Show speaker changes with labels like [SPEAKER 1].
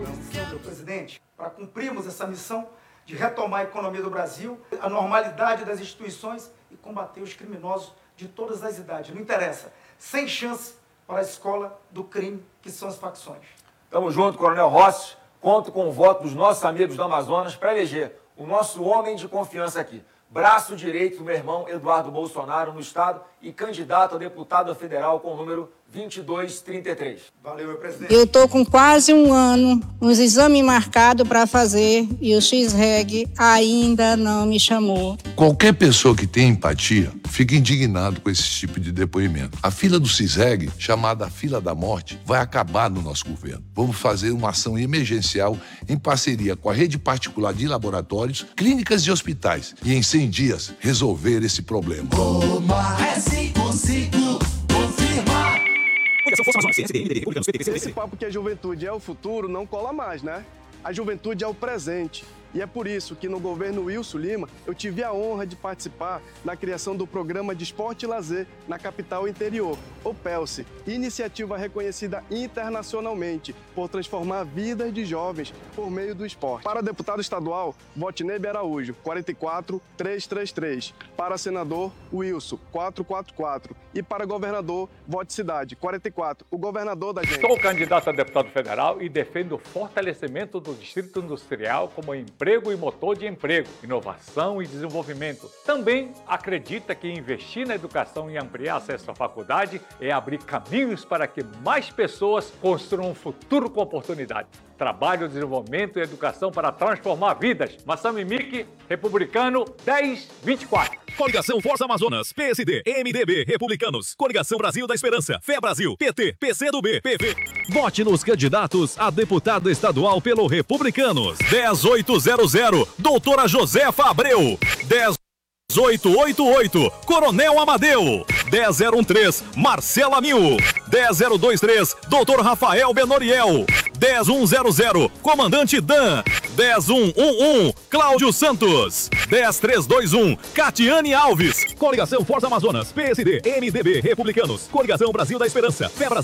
[SPEAKER 1] disposição, senhor presidente, para cumprirmos essa missão de retomar a economia do Brasil, a normalidade das instituições e combater os criminosos de todas as idades. Não interessa, sem chance para a escola do crime, que são as facções.
[SPEAKER 2] Tamo junto, Coronel Rossi. Conto com o voto dos nossos amigos do Amazonas para eleger o nosso homem de confiança aqui. Braço direito do meu irmão Eduardo Bolsonaro no Estado e candidato a deputado federal com o número 2233.
[SPEAKER 1] Valeu, meu presidente.
[SPEAKER 3] Eu estou com quase um ano, uns exames marcados para fazer e o X-Reg ainda não me chamou.
[SPEAKER 4] Qualquer pessoa que tenha empatia fica indignado com esse tipo de depoimento. A fila do X-Reg, chamada Fila da Morte, vai acabar no nosso governo. Vamos fazer uma ação emergencial em parceria com a rede particular de laboratórios, clínicas e hospitais e em 100 dias resolver esse problema.
[SPEAKER 5] Esse papo que a juventude é o futuro não cola mais, né? A juventude é o presente. E é por isso que no governo Wilson Lima eu tive a honra de participar na criação do Programa de Esporte e Lazer na capital interior, o PELSE, iniciativa reconhecida internacionalmente por transformar vidas de jovens por meio do esporte. Para deputado estadual, vote Nebe Araújo, 44333. Para senador, Wilson, 444. E para governador, vote Cidade, 44. O governador da gente.
[SPEAKER 6] Sou candidato a deputado federal e defendo o fortalecimento do Distrito Industrial como emprego e motor de emprego, inovação e desenvolvimento. Também acredita que investir na educação e ampliar acesso à faculdade é abrir caminhos para que mais pessoas construam um futuro com oportunidade. Trabalho, desenvolvimento e educação para transformar vidas. Massami Mick, Republicano, 1024.
[SPEAKER 7] Coligação Força Amazonas, PSD, MDB, Republicanos, Coligação Brasil da Esperança, Fé Brasil, PT, PCdoB, PV. Vote nos candidatos a deputado estadual pelo Republicanos. 10800, doutora Josefa Abreu. 10888, Coronel Amadeu. 10013, Marcela Mil. 10023, Dr. Rafael Benoriel. 10100, Comandante Dan. 10111, Cláudio Santos. 10321, Catiane Alves. Coligação Força Amazonas, PSD, MDB, Republicanos, Coligação Brasil da Esperança, Fé Brasil.